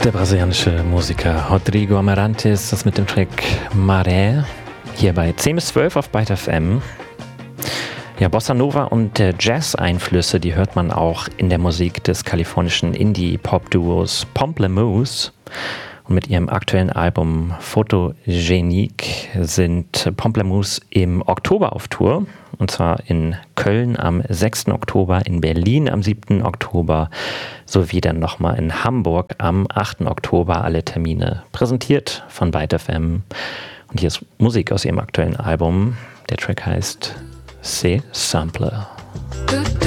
Der brasilianische Musiker Rodrigo Amarante ist das mit dem Track Maré, hier bei 10 bis 12 auf Byte FM. Ja, Bossa Nova und Jazz-Einflüsse, die hört man auch in der Musik des kalifornischen Indie-Pop-Duos Pomplamoose. Und mit ihrem aktuellen Album Photogenique sind Pomplamoose im Oktober auf Tour. Und zwar in Köln am 6. Oktober, in Berlin am 7. Oktober sowie dann nochmal in Hamburg am 8. Oktober. Alle Termine präsentiert von Byte FM. Und hier ist Musik aus ihrem aktuellen Album. Der Track heißt C Sampler.